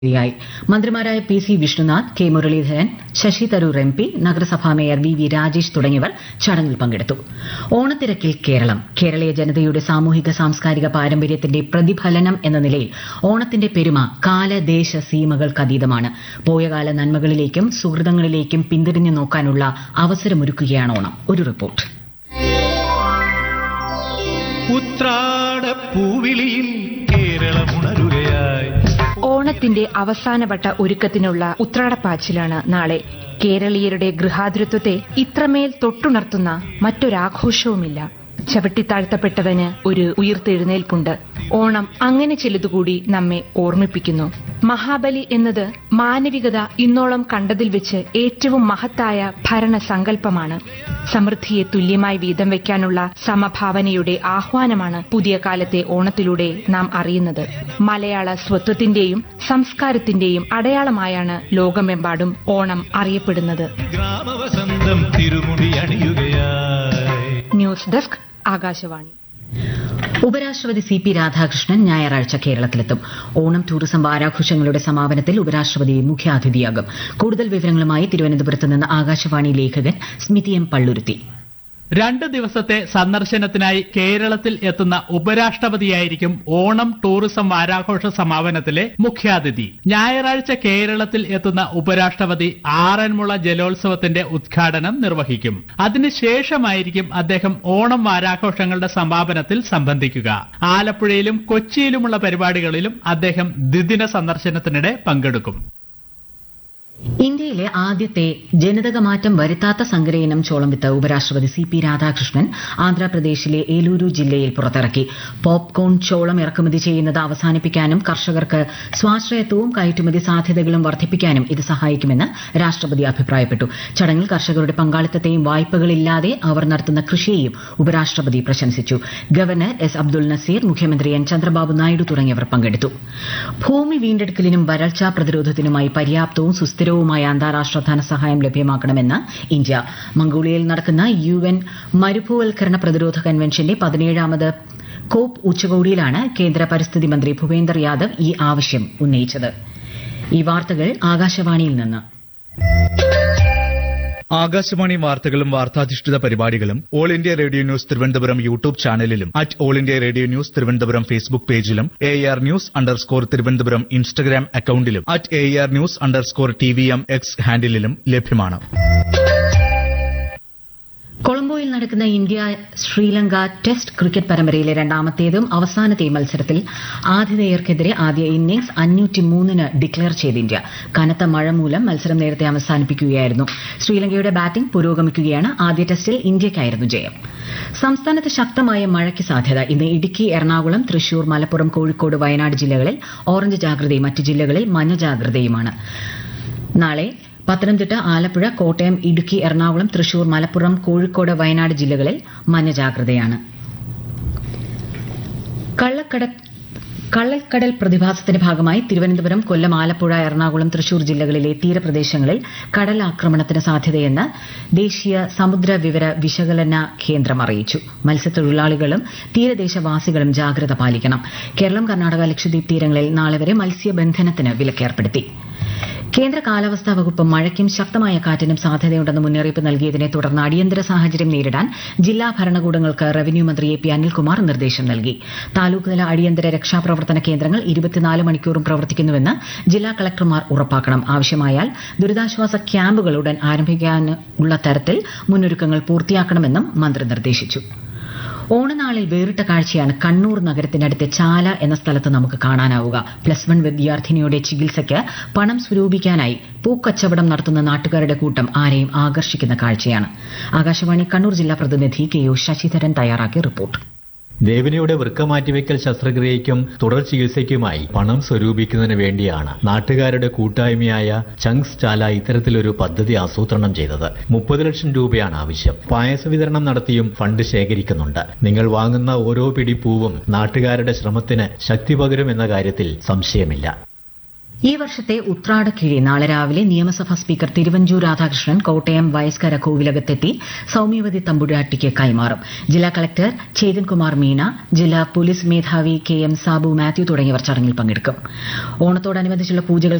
ായി മന്ത്രിമാരായ PC Vishnunath, K Muraleedharan, Sasi Tharoor MP, നഗരസഭാ mayor VV Rajesh തുടങ്ങിയവർ ചടങ്ങിൽ പങ്കെടുത്തു. ഓണത്തിരക്കിൽ കേരളം. കേരളീയ ജനതയുടെ സാമൂഹിക സാംസ്കാരിക പാരമ്പര്യത്തിന്റെ പ്രതിഫലനം എന്ന നിലയിൽ ഓണത്തിന്റെ പെരുമ കാലദേശ സീമകൾക്കതീതമാണ്. പോയകാല നന്മകളിലേക്കും സുഹൃതങ്ങളിലേക്കും പിന്തിരിഞ്ഞു നോക്കാനുള്ള അവസരമൊരുക്കുകയാണ് ഓണം. ഒരു റിപ്പോർട്ട്. ഉത്രാടപ്പൂവിളിയിൽ കേരളമുണരുകയായി. ഓണത്തിന്റെ അവസാനവട്ട ഒരുക്കത്തിനുള്ള ഉത്രാടപ്പാച്ചിലാണ് നാളെ. കേരളീയരുടെ ഗൃഹാതുരത്വത്തെ ഇത്രമേൽ തൊട്ടുണർത്തുന്ന മറ്റൊരാഘോഷവുമില്ല. ചവിട്ടിത്താഴ്ത്തപ്പെട്ടവന് ഒരു ഉയിർത്തെഴുന്നേൽപ്പുണ്ട്. ഓണം അങ്ങനെ ചിലതുകൂടി നമ്മെ ഓർമ്മിപ്പിക്കുന്നു. മഹാബലി എന്നത് മാനവികത ഇന്നോളം കണ്ടതിൽ വെച്ച് ഏറ്റവും മഹത്തായ ഭരണസങ്കല്പമാണ്. സമൃദ്ധിയെ തുല്യമായി വീതം വയ്ക്കാനുള്ള സമഭാവനയുടെ ആഹ്വാനമാണ് പുതിയ കാലത്തെ ഓണത്തിലൂടെ നാം അറിയുന്നത്. മലയാള സ്വത്വത്തിന്റെയും സംസ്കാരത്തിന്റെയും അടയാളമായാണ് ലോകമെമ്പാടും ഓണം അറിയപ്പെടുന്നത്. ഗ്രാമവസന്തം തിരുമുടി അണിയുകയായി. News desk, Akashvani. ഉപരാഷ്ട്രപതി CP രാധാകൃഷ്ണൻ ഞായറാഴ്ച കേരളത്തിലെത്തും. ഓണം ടൂറിസം വാരാഘോഷങ്ങളുടെ സമാപനത്തിൽ ഉപരാഷ്ട്രപതി മുഖ്യാതിഥിയാകും. കൂടുതൽ വിവരങ്ങളുമായി തിരുവനന്തപുരത്ത് നിന്ന് ആകാശവാണി ലേഖകൻ സ്മിതി M. പള്ളുരുത്തി. 2 ദിവസത്തെ സന്ദർശനത്തിനായി കേരളത്തിൽ എത്തുന്ന ഉപരാഷ്ട്രപതിയായിരിക്കും ഓണം ടൂറിസം വാരാഘോഷ സമാപനത്തിലെ മുഖ്യാതിഥി. ഞായറാഴ്ച കേരളത്തിൽ എത്തുന്ന ഉപരാഷ്ട്രപതി ആറന്മുള ജലോത്സവത്തിന്റെ ഉദ്ഘാടനം നിർവഹിക്കും. അതിനുശേഷമായിരിക്കും അദ്ദേഹം ഓണം വാരാഘോഷങ്ങളുടെ സമാപനത്തിൽ സംബന്ധിക്കുക. ആലപ്പുഴയിലും കൊച്ചിയിലുമുള്ള പരിപാടികളിലും അദ്ദേഹം ദ്വിദിന സന്ദർശനത്തിനിടെ പങ്കെടുക്കും. ഇന്ത്യയിലെ ആദ്യത്തെ ജനിതക മാറ്റം വരുത്താത്ത സങ്കരയിനം ചോളം വിത്ത് ഉപരാഷ്ട്രപതി CP രാധാകൃഷ്ണൻ ആന്ധ്രാപ്രദേശിലെ ഏലൂരു ജില്ലയിൽ പുറത്തിറക്കി. പോപ്കോൺ ചോളം ഇറക്കുമതി ചെയ്യുന്നത് അവസാനിപ്പിക്കാനും കർഷകർക്ക് സ്വാശ്രയത്വവും കയറ്റുമതി സാധ്യതകളും വർദ്ധിപ്പിക്കാനും ഇത് സഹായിക്കുമെന്ന് രാഷ്ട്രപതി അഭിപ്രായപ്പെട്ടു. ചടങ്ങിൽ കർഷകരുടെ പങ്കാളിത്തത്തെയും വായ്പകളില്ലാതെ അവർ നടത്തുന്ന കൃഷിയെയും ഉപരാഷ്ട്രപതി പ്രശംസിച്ചു. Governor S. അബ്ദുൽ നസീർ, മുഖ്യമന്ത്രി N. ചന്ദ്രബാബു നായിഡു തുടങ്ങിയവർ പങ്കെടുത്തു. ഭൂമി വീണ്ടെടുക്കലിനും വരൾച്ചാ പ്രതിരോധത്തിനുമായി പര്യാപ്തവും സുസ്ഥിരവുമായ അന്താരാഷ്ട്ര ധനസഹായം ലഭ്യമാക്കണമെന്ന് ഇന്ത്യ. മംഗോളിയയിൽ നടക്കുന്ന UN മരുഭൂവൽക്കരണ പ്രതിരോധ കൺവെൻഷന്റെ 17ാമത് കോപ്പ് ഉച്ചകോടിയിലാണ് കേന്ദ്ര പരിസ്ഥിതി മന്ത്രി ഭൂപേന്ദർ യാദവ് ഈ ആവശ്യം ഉന്നയിച്ചത്. ഈ വാർത്തകൾ ആകാശവാണിയിൽ നിന്ന്. ആകാശവാണി വാർത്തകളും വാർത്താധിഷ്ഠിത പരിപാടികളും all India radio news Thiruvananthapuram YouTube ചാനലിലും all India radio news Thiruvananthapuram Facebook പേജിലും AR News_ തിരുവനന്തപുരം ഇൻസ്റ്റഗ്രാം അക്കൌണ്ടിലും AR News_TVM X ഹാൻഡിലും ലഭ്യമാണ്. കൊളംബോയിൽ നടക്കുന്ന ഇന്ത്യ ശ്രീലങ്ക ടെസ്റ്റ് ക്രിക്കറ്റ് പരമ്പരയിലെ രണ്ടാമത്തേതും അവസാനത്തെയും മത്സരത്തിൽ ആതിഥേയർക്കെതിരെ ആദ്യ ഇന്നിംഗ്സ് 503 ഡിക്ലെയർ ചെയ്ത് ഇന്ത്യ. കനത്ത മഴ മൂലം മത്സരം നേരത്തെ അവസാനിപ്പിക്കുകയായിരുന്നു. ശ്രീലങ്കയുടെ ബാറ്റിംഗ് പുരോഗമിക്കുകയാണ്. ആദ്യ ടെസ്റ്റിൽ ഇന്ത്യയ്ക്കായിരുന്നു ജയം. സംസ്ഥാനത്ത് ശക്തമായ മഴയ്ക്ക് സാധ്യത. ഇന്ന് ഇടുക്കി, എറണാകുളം, തൃശൂർ, മലപ്പുറം, കോഴിക്കോട്, വയനാട് ജില്ലകളിൽ ഓറഞ്ച് ജാഗ്രതയും മറ്റ് ജില്ലകളിൽ മഞ്ഞ ജാഗ്രതയുമാണ്. നാളെ പത്തനംതിട്ട, ആലപ്പുഴ, കോട്ടയം, ഇടുക്കി, എറണാകുളം, തൃശൂർ, മലപ്പുറം, കോഴിക്കോട്, വയനാട് ജില്ലകളിൽ മഞ്ഞ ജാഗ്രതയാണ്. കള്ളക്കടൽ പ്രതിഭാസത്തിന്റെ ഭാഗമായി തിരുവനന്തപുരം, കൊല്ലം, ആലപ്പുഴ, എറണാകുളം, തൃശൂർ ജില്ലകളിലെ തീരപ്രദേശങ്ങളിൽ കടലാക്രമണത്തിന് സാധ്യതയെന്ന് ദേശീയ സമുദ്ര വിവര വിശകലന കേന്ദ്രം അറിയിച്ചു. മത്സ്യത്തൊഴിലാളികളും തീരദേശവാസികളും ജാഗ്രത പാലിക്കണം. കേരളം, കർണാടക, ലക്ഷദ്വീപ് തീരങ്ങളിൽ നാളെ വരെ മത്സ്യബന്ധനത്തിന് വിലക്കേർപ്പെടുത്തി. കേന്ദ്ര കാലാവസ്ഥാ വകുപ്പ് മഴയ്ക്കും ശക്തമായ കാറ്റിനും സാധ്യതയുണ്ടെന്ന് മുന്നറിയിപ്പ് നൽകിയതിനെ തുടർന്ന് അടിയന്തര സാഹചര്യം നേരിടാൻ ജില്ലാ ഭരണകൂടങ്ങൾക്ക് റവന്യൂ മന്ത്രി AP അനിൽകുമാർ നിർദ്ദേശം നൽകി. താലൂക്ക്തല അടിയന്തര രക്ഷാപ്രവർത്തന കേന്ദ്രങ്ങൾ 24 മണിക്കൂറും പ്രവർത്തിക്കുന്നുവെന്ന് ജില്ലാ കളക്ടർമാർ ഉറപ്പാക്കണം. ആവശ്യമായാൽ ദുരിതാശ്വാസ ക്യാമ്പുകൾ ഉടൻ ആരംഭിക്കാനുള്ള തരത്തിൽ മുന്നൊരുക്കങ്ങൾ പൂർത്തിയാക്കണമെന്നും മന്ത്രി നിർദ്ദേശിച്ചു. ഓണനാളിൽ വേറിട്ട കാഴ്ചയാണ് കണ്ണൂർ നഗരത്തിനടുത്തെ ചാല എന്ന സ്ഥലത്ത് നമുക്ക് കാണാനാവുക. +1 വിദ്യാർത്ഥിനിയുടെ ചികിത്സയ്ക്ക് പണം സ്വരൂപിക്കാനായി പൂക്കച്ചവടം നടത്തുന്ന നാട്ടുകാരുടെ കൂട്ടം ആരെയും ആകർഷിക്കുന്ന കാഴ്ചയാണ്. ആകാശവാണി കണ്ണൂർ ജില്ലാ പ്രതിനിധി KO ശശിധരൻ തയ്യാറാക്കിയ റിപ്പോർട്ട്. ദേവനയുടെ വൃക്ക മാറ്റിവെക്കൽ ശസ്ത്രക്രിയയ്ക്കും തുടർ ചികിത്സയ്ക്കുമായി പണം സ്വരൂപിക്കുന്നതിന് വേണ്ടിയാണ് നാട്ടുകാരുടെ കൂട്ടായ്മയായ ചങ്സ് ചാല ഇത്തരത്തിലൊരു പദ്ധതി ആസൂത്രണം ചെയ്തത്. 30 ലക്ഷം രൂപയാണ് ആവശ്യം. പായസ വിതരണം നടത്തിയും ഫണ്ട് ശേഖരിക്കുന്നുണ്ട്. നിങ്ങൾ വാങ്ങുന്ന ഓരോ പിടി പൂവും നാട്ടുകാരുടെ ശ്രമത്തിന് ശക്തി പകരുമെന്ന കാര്യത്തിൽ സംശയമില്ല. ഈ വർഷത്തെ ഉത്രാടക്കിഴി നാളെ രാവിലെ നിയമസഭാ സ്പീക്കർ തിരുവഞ്ചൂർ രാധാകൃഷ്ണൻ കോട്ടയം വയസ്കര കോവിലകത്തെത്തി സൌമ്യവതി തമ്പുരാട്ടിക്ക് കൈമാറും. ജില്ലാ കളക്ടർ ചേതൻ കുമാർ മീണ, ജില്ലാ പോലീസ് മേധാവി KM സാബു മാത്യു തുടങ്ങിയവർ ചടങ്ങിൽ പങ്കെടുക്കും. ഓണത്തോടനുബന്ധിച്ചുള്ള പൂജകൾ